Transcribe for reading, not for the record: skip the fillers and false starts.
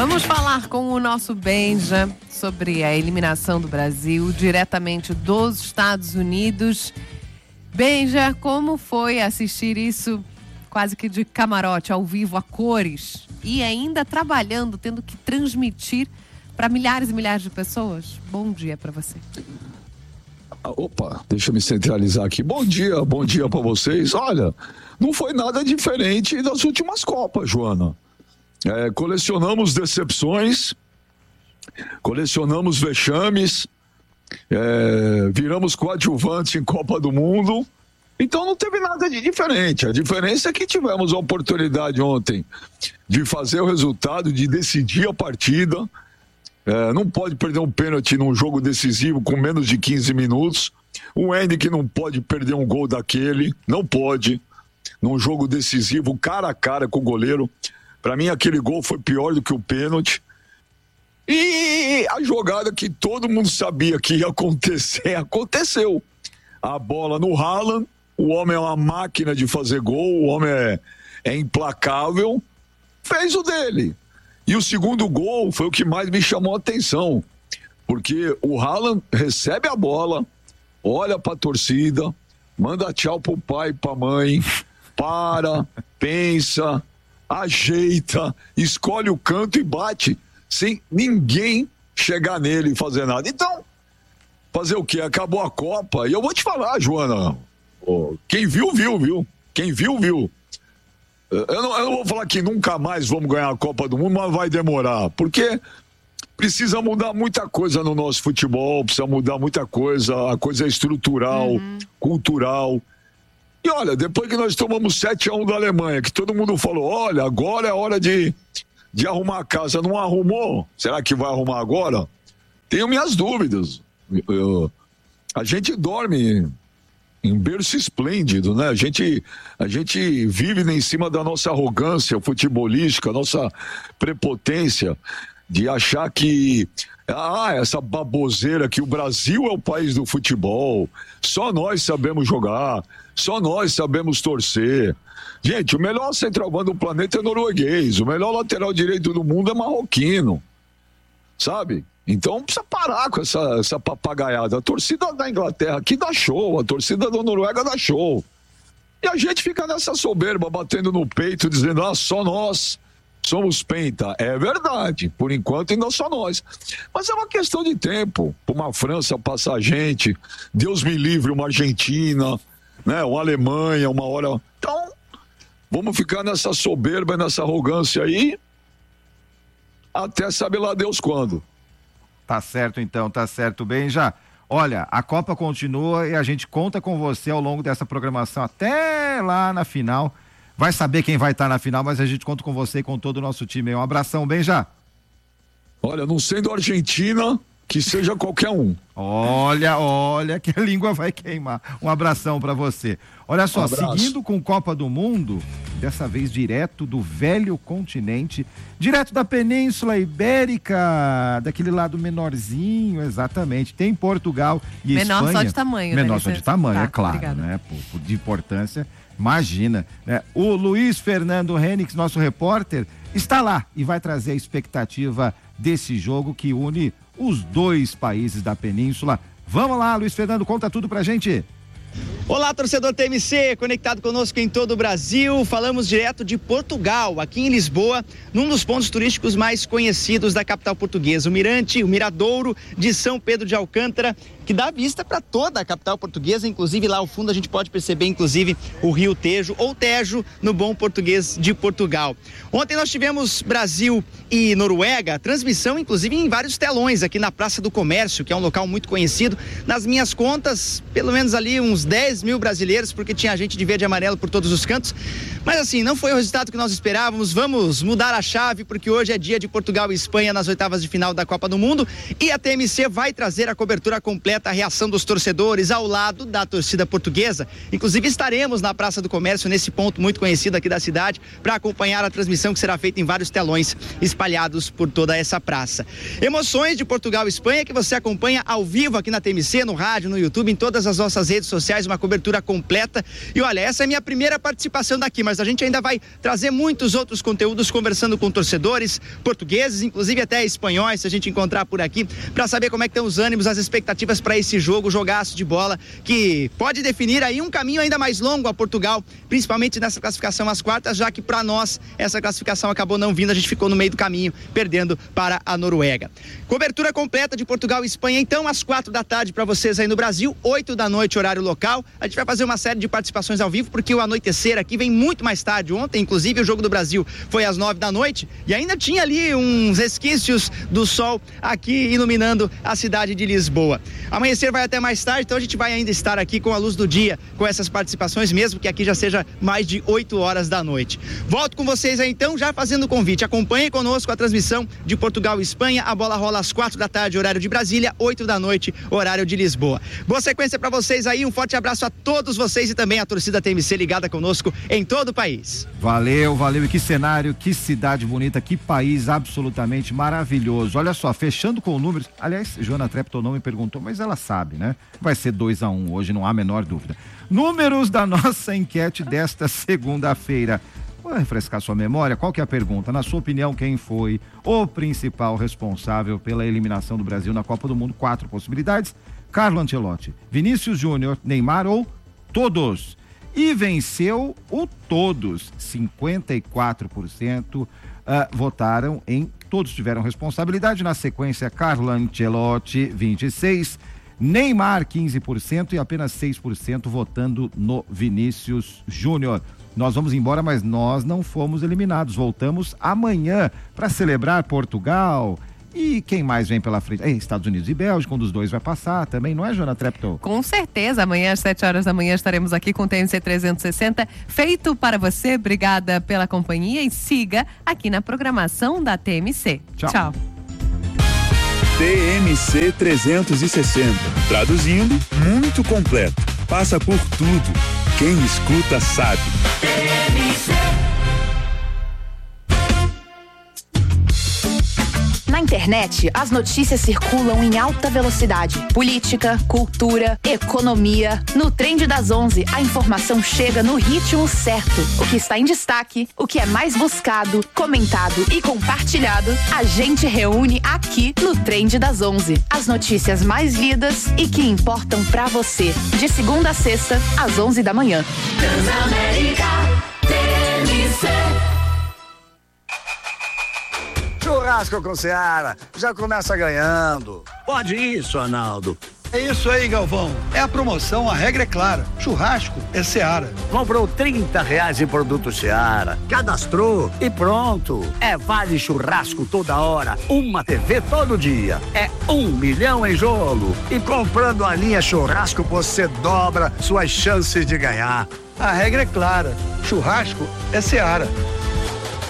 Vamos falar com o nosso Benja sobre a eliminação do Brasil diretamente dos Estados Unidos. Benja, como foi assistir isso quase que de camarote, ao vivo, a cores, e ainda trabalhando, tendo que transmitir para milhares e milhares de pessoas? Bom dia para você. Opa, deixa eu me centralizar aqui. Bom dia para vocês. Olha, não foi nada diferente das últimas Copas, Joana. Colecionamos decepções, colecionamos vexames, viramos coadjuvantes em Copa do Mundo, então não teve nada de diferente. A diferença é que tivemos a oportunidade ontem de fazer o resultado, de decidir a partida. Não pode perder um pênalti num jogo decisivo com menos de 15 minutos. O Henrique não pode perder um gol daquele, não pode, num jogo decisivo, cara a cara com o goleiro. Para mim, aquele gol foi pior do que o pênalti. E a jogada que todo mundo sabia que ia acontecer, aconteceu. A bola no Haaland, o homem é uma máquina de fazer gol, o homem é implacável, fez o dele. E o segundo gol foi o que mais me chamou a atenção, porque o Haaland recebe a bola, olha para a torcida, manda tchau pro pai e pra mãe, pensa, ajeita, escolhe o canto e bate, sem ninguém chegar nele e fazer nada. Então, fazer o quê? Acabou a Copa, e eu vou te falar, Joana, quem viu, viu. Quem viu, viu. Eu não vou falar que nunca mais vamos ganhar a Copa do Mundo, mas vai demorar, porque precisa mudar muita coisa no nosso futebol, precisa mudar muita coisa, a coisa é estrutural, cultural. E olha, depois que nós tomamos 7-1 da Alemanha, que todo mundo falou, olha, agora é hora de arrumar a casa, não arrumou? Será que vai arrumar agora? Tenho minhas dúvidas. A gente dorme em berço esplêndido, né? A gente vive em cima da nossa arrogância futebolística, nossa prepotência de achar que essa baboseira que o Brasil é o país do futebol, só nós sabemos jogar, só nós sabemos torcer. Gente, o melhor centroavante do planeta é norueguês, o melhor lateral direito do mundo é marroquino, sabe? Então precisa parar com essa papagaiada. A torcida da Inglaterra aqui dá show, a torcida da Noruega dá show. E a gente fica nessa soberba, batendo no peito, dizendo, só nós somos penta. É verdade, por enquanto ainda só nós. Mas é uma questão de tempo. Uma França passar gente, Deus me livre, uma Argentina, né? Uma Alemanha, uma hora. Então, vamos ficar nessa soberba, nessa arrogância aí, até saber lá Deus quando. Tá certo então, tá certo, Benja. Olha, a Copa continua e a gente conta com você ao longo dessa programação até lá na final. Vai saber quem vai estar na final, mas a gente conta com você e com todo o nosso time. Um abração, Benja. Olha, não sendo Argentina, que seja qualquer um. Olha que a língua vai queimar. Um abração pra você. Olha só, seguindo com Copa do Mundo, dessa vez direto do velho continente, direto da Península Ibérica, daquele lado menorzinho, exatamente. Tem Portugal e Espanha. Menor só de tamanho. Menor só de tamanho, é claro, obrigada. né? De importância, imagina. Né? O Luiz Fernando Henriques, nosso repórter, está lá e vai trazer a expectativa desse jogo que une os dois países da Península. Vamos lá, Luiz Fernando, conta tudo pra gente. Olá, torcedor TMC, conectado conosco em todo o Brasil. Falamos direto de Portugal, aqui em Lisboa, num dos pontos turísticos mais conhecidos da capital portuguesa, o Mirante, o Miradouro de São Pedro de Alcântara, que dá vista para toda a capital portuguesa, inclusive lá ao fundo a gente pode perceber, inclusive, o Rio Tejo, ou Tejo, no bom português de Portugal. Ontem nós tivemos Brasil e Noruega, transmissão, inclusive, em vários telões, aqui na Praça do Comércio, que é um local muito conhecido. Nas minhas contas, pelo menos ali uns 10 mil brasileiros, porque tinha gente de verde e amarelo por todos os cantos. Mas assim, não foi o resultado que nós esperávamos. Vamos mudar a chave, porque hoje é dia de Portugal e Espanha nas oitavas de final da Copa do Mundo, e a TMC vai trazer a cobertura completa completa a reação dos torcedores ao lado da torcida portuguesa. Inclusive estaremos na Praça do Comércio, nesse ponto muito conhecido aqui da cidade, para acompanhar a transmissão que será feita em vários telões espalhados por toda essa praça. Emoções de Portugal e Espanha que você acompanha ao vivo aqui na TMC, no rádio, no YouTube, em todas as nossas redes sociais, uma cobertura completa. E olha, essa é a minha primeira participação daqui, mas a gente ainda vai trazer muitos outros conteúdos conversando com torcedores portugueses, inclusive até espanhóis, se a gente encontrar por aqui, para saber como é que estão os ânimos, as expectativas para esse jogaço de bola, que pode definir aí um caminho ainda mais longo a Portugal, principalmente nessa classificação às quartas, já que para nós essa classificação acabou não vindo, a gente ficou no meio do caminho, perdendo para a Noruega. Cobertura completa de Portugal e Espanha, então, às 4 da tarde para vocês aí no Brasil, 8 da noite, horário local. A gente vai fazer uma série de participações ao vivo, porque o anoitecer aqui vem muito mais tarde. Ontem, inclusive, o jogo do Brasil foi às 9 da noite e ainda tinha ali uns resquícios do sol aqui iluminando a cidade de Lisboa. Amanhecer vai até mais tarde, então a gente vai ainda estar aqui com a luz do dia, com essas participações, mesmo que aqui já seja mais de 8 horas da noite. Volto com vocês aí então, já fazendo o convite. Acompanhem conosco a transmissão de Portugal e Espanha. A bola rola às 4 da tarde, horário de Brasília, 8 da noite, horário de Lisboa. Boa sequência para vocês aí, um forte abraço a todos vocês e também a torcida TMC ligada conosco em todo o país. Valeu. E que cenário, que cidade bonita, que país absolutamente maravilhoso. Olha só, fechando com números. Aliás, Joana Trepton não me perguntou, mas ela sabe, né? Vai ser 2-1 hoje, não há a menor dúvida. Números da nossa enquete desta segunda-feira. Vou refrescar sua memória, qual que é a pergunta? Na sua opinião, quem foi o principal responsável pela eliminação do Brasil na Copa do Mundo? 4 possibilidades: Carlo Ancelotti, Vinícius Júnior, Neymar ou todos. E venceu o todos. 54% votaram em todos tiveram responsabilidade. Na sequência, Carlo Ancelotti, 26%, Neymar, 15% e apenas 6% votando no Vinícius Júnior. Nós vamos embora, mas nós não fomos eliminados. Voltamos amanhã para celebrar Portugal. E quem mais vem pela frente? Estados Unidos e Bélgica, um dos dois vai passar também, não é, Joana Trepton? Com certeza, amanhã às 7 horas da manhã estaremos aqui com o TMC 360, feito para você. Obrigada pela companhia e siga aqui na programação da TMC. Tchau. TMC 360, traduzindo, muito completo, passa por tudo. Quem escuta sabe. TMC. Na internet, as notícias circulam em alta velocidade. Política, cultura, economia. No Trend das 11, a informação chega no ritmo certo. O que está em destaque, o que é mais buscado, comentado e compartilhado, a gente reúne aqui no Trend das 11. As notícias mais lidas e que importam pra você. De segunda a sexta, às 11 da manhã. Transamérica, TMC. Churrasco com Seara, já começa ganhando. Pode isso, Arnaldo. É isso aí, Galvão. É a promoção, a regra é clara. Churrasco é Seara. Comprou R$30 em produto Seara, cadastrou e pronto. É vale churrasco toda hora, uma TV todo dia. É 1 milhão em jogo. E comprando a linha churrasco, você dobra suas chances de ganhar. A regra é clara. Churrasco é Seara.